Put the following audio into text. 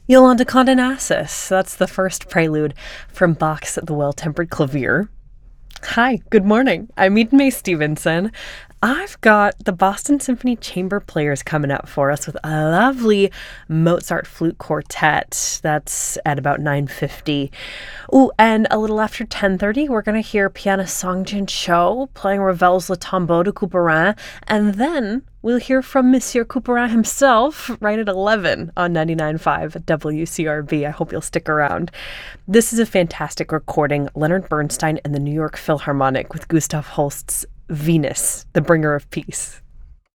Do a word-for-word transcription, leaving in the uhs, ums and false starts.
Yolanda Condenassus. That's the first prelude from Bach's The Well-Tempered Clavier. Hi, good morning. I'm Eden May Stevenson. I've got the Boston Symphony Chamber Players coming up for us with a lovely Mozart flute quartet. That's at about nine fifty. Oh, and a little after ten thirty, we're going to hear pianist Songjin Cho playing Ravel's Le Tombeau de Couperin, and then we'll hear from Monsieur Couperin himself right at eleven on ninety-nine point five W C R B. I hope you'll stick around. This is a fantastic recording, Leonard Bernstein and the New York Philharmonic with Gustav Holst's Venus, the Bringer of Peace.